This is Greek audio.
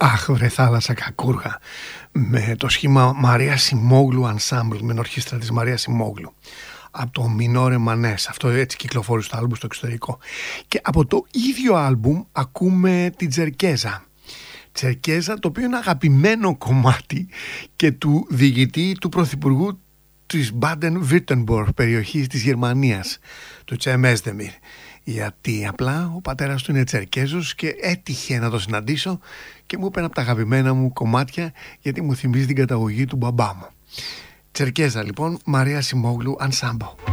Αχ, βρε θάλασσα κακούργα, με το σχήμα Μαρία Σιμόγλου Ensemble, με την ορχήστρα της Μαρία Σιμόγλου, από το Μινόρε Μανές. Αυτό έτσι κυκλοφόρησε το άλμπουμ στο εξωτερικό. Και από το ίδιο άλμπουμ ακούμε την Τσερκέζα. Τσερκέζα, το οποίο είναι αγαπημένο κομμάτι και του διοικητή του πρωθυπουργού της Μπάντεν-Βιρτεμμποργκ, περιοχής της Γερμανίας, του Τσέμ Έσδεμιρ. Γιατί απλά ο πατέρας του είναι Τσερκέζος και έτυχε να το συναντήσω και μου είπε ένα από τα αγαπημένα μου κομμάτια, γιατί μου θυμίζει την καταγωγή του μπαμπά μου. Τσερκέζα λοιπόν, Μαρία Σιμόγλου Ensemble.